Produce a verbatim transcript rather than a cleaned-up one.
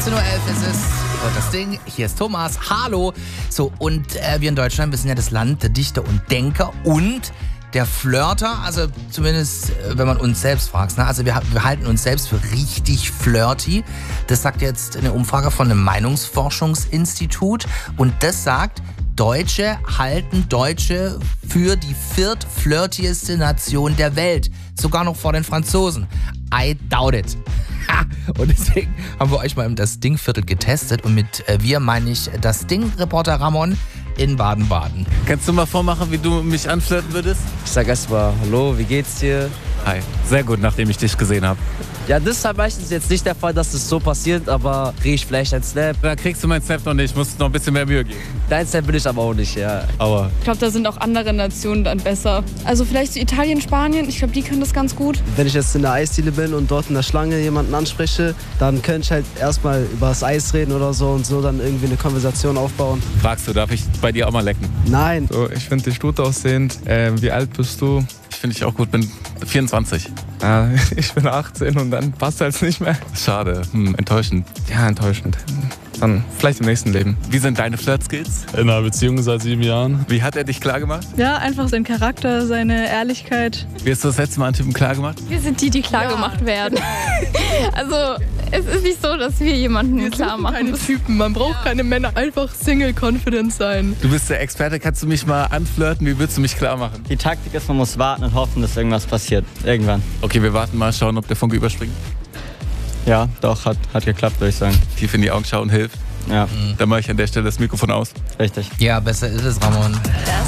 achtzehn Uhr elf ist es. Und das Ding, hier ist Thomas. Hallo. So, und äh, wir in Deutschland, wir sind ja das Land der Dichter und Denker und der Flirter. Also zumindest, äh, wenn man uns selbst fragt. Ne? Also wir, wir halten uns selbst für richtig flirty. Das sagt jetzt eine Umfrage von einem Meinungsforschungsinstitut. Und das sagt, Deutsche halten Deutsche für die viertflirtieste Nation der Welt. Sogar noch vor den Franzosen. I doubt it. Und deswegen haben wir euch mal im Das Ding-Viertel getestet. Und mit äh, wir meine ich Das Ding-Reporter Ramon in Baden-Baden. Kannst du mal vormachen, wie du mich anflirten würdest? Ich sag erstmal, hallo, wie geht's dir? Hi. Sehr gut, nachdem ich dich gesehen habe. Ja, das ist halt meistens jetzt nicht der Fall, dass es so passiert, aber krieg ich vielleicht ein Snap. Da kriegst du meinen Snap noch nicht, ich muss noch ein bisschen mehr Mühe geben. Dein Snap will ich aber auch nicht, ja. Aber ich glaube, da sind auch andere Nationen dann besser. Also vielleicht so Italien, Spanien, ich glaube, die können das ganz gut. Wenn ich jetzt in der Eisdiele bin und dort in der Schlange jemanden anspreche, dann könnte ich halt erstmal über das Eis reden oder so und so dann irgendwie eine Konversation aufbauen. Fragst du, darf ich bei dir auch mal lecken? Nein. So, ich finde dich gut aussehend. Äh, wie alt bist du? Ich finde ich auch gut, bin vierundzwanzig. Ah, ich bin achtzehn und dann passt das nicht mehr. Schade, hm, enttäuschend. Ja, enttäuschend. Dann vielleicht im nächsten Leben. Wie sind deine Flirt-Skills? In einer Beziehung seit sieben Jahren. Wie hat er dich klar gemacht? Ja, einfach sein Charakter, seine Ehrlichkeit. Wie hast du das letzte Mal einen Typen klar gemacht? Wir sind die, die klar Ja. gemacht werden. Also es ist nicht so, dass wir jemanden Wir klar suchen machen keine müssen. Typen, man braucht keine Männer. Einfach Single-Confident sein. Du bist der Experte, kannst du mich mal anflirten? Wie würdest du mich klar machen? Die Taktik ist, man muss warten und hoffen, dass irgendwas passiert. Irgendwann. Okay, wir warten mal, schauen, ob der Funke überspringt. Ja, doch, hat, hat geklappt, würde ich sagen. Tief in die Augen schauen hilft. Ja, Dann mache ich an der Stelle das Mikrofon aus. richtig. Ja, besser ist es, Ramon.